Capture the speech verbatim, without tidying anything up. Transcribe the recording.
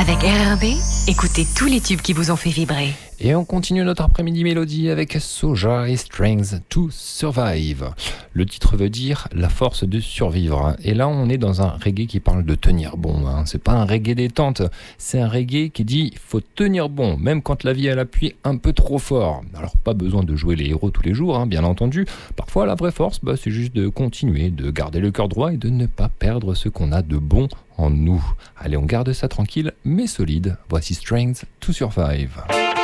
Avec R R B, écoutez tous les tubes qui vous ont fait vibrer. Et on continue notre après-midi mélodie avec Soja et Strength to Survive. Le titre veut dire la force de survivre. Et là, on est dans un reggae qui parle de tenir bon. Hein. C'est pas un reggae détente, c'est un reggae qui dit il faut tenir bon, même quand la vie elle appuie un peu trop fort. Alors, pas besoin de jouer les héros tous les jours, hein, bien entendu. Parfois, la vraie force, bah, c'est juste de continuer, de garder le cœur droit et de ne pas perdre ce qu'on a de bon en nous. Allez, on garde ça tranquille, mais solide. Voici Strength to Survive.